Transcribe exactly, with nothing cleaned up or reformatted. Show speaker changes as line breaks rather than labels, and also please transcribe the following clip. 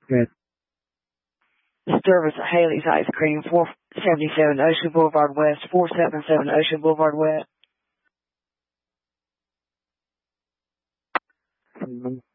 Good.
Disturbance at Haley's Ice Cream, four seventy-seven Ocean Boulevard West, four seventy-seven Ocean Boulevard West.
Mm-hmm.